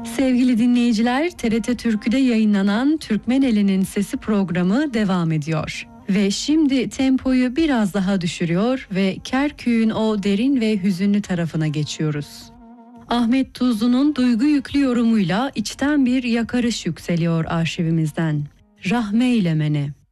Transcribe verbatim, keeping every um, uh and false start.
Sevgili dinleyiciler, T R T Türkü'de yayınlanan Türkmeneli'nin Sesi programı devam ediyor. Ve şimdi tempoyu biraz daha düşürüyor ve Kerkük'ün o derin ve hüzünlü tarafına geçiyoruz. Ahmet Tuzlu'nun duygu yüklü yorumuyla içten bir yakarış yükseliyor arşivimizden. Rahme eylemene.